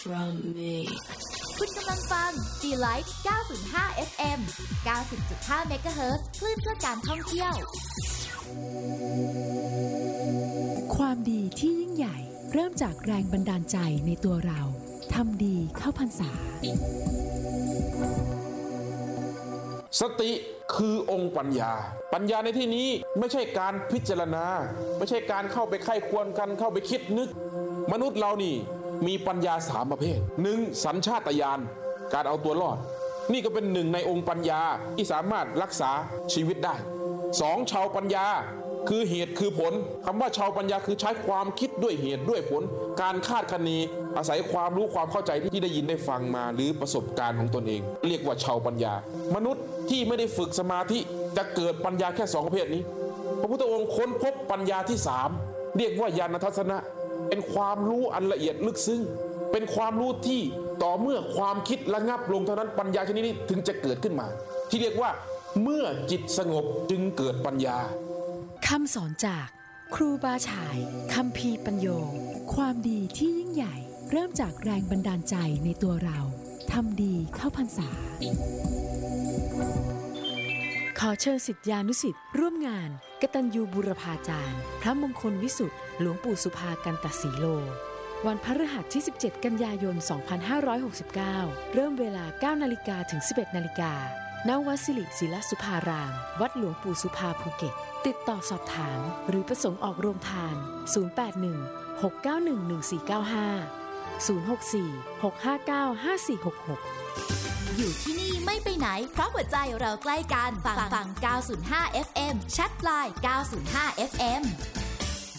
from me คุณกำลังฟัง Delight 905 FM 90.5 MHz คลื่นเพื่อการท่องเที่ยวความดีที่ยิ่งใหญ่เริ่มจากแรงบันดาลใจในตัวเราทำดีเข้าพรรษาสติคือองค์ปัญญาปัญญาในที่นี้ไม่ใช่การพิจารณาไม่ใช่การเข้าไปไข้ควรกันเข้าไปคิดนึกมนุษย์เรานี่มีปัญญา3ประเภท 1. สัญชาตญาณการเอาตัวรอดนี่ก็เป็นหนึ่งในองค์ปัญญาที่สามารถรักษาชีวิตได้ 2. ชาวปัญญาคือเหตุคือผลคำว่าชาวปัญญาคือใช้ความคิดด้วยเหตุด้วยผลการคาดคะเนอาศัยความรู้ความเข้าใจที่ได้ยินได้ฟังมาหรือประสบการณ์ของตนเองเรียกว่าชาวปัญญามนุษย์ที่ไม่ได้ฝึกสมาธิจะเกิดปัญญาแค่2ประเภทนี้พระพุทธองค์ค้นพบปัญญาที่3เรียกว่าญาณทัศนะเป็นความรู้อันละเอียดลึกซึ้งเป็นความรู้ที่ต่อเมื่อความคิดระงับลงเท่านั้นปัญญาชนิดนี้ถึงจะเกิดขึ้นมาที่เรียกว่าเมื่อจิตสงบจึงเกิดปัญญาคำสอนจากครูบาฉ่ายคัมภีร์ปัญโยความดีที่ยิ่งใหญ่เริ่มจากแรงบันดาลใจในตัวเราทำดีเข้าพรรษาขอเชิญศิษยานุศิษย์ร่วมงานกตัญญูบูรพาจารย์พระมงคลวิสุทธิ์หลวงปู่สุภากันตสีโลวันพฤหัสที่17กันยายน2569เริ่มเวลา 9:00 นถึง 11:00 นณ วัดสิริศิลสุภารามวัดหลวงปู่สุภาภูเก็ตติดต่อสอบถามหรือประสงค์ออกโรงทาน081 691 1495 064 659 5466 อยู่ที่นี่ไม่ไปไหนเพราะหัวใจเราใกล้กันฟัง 905 FM แชทไลน์ 905 FM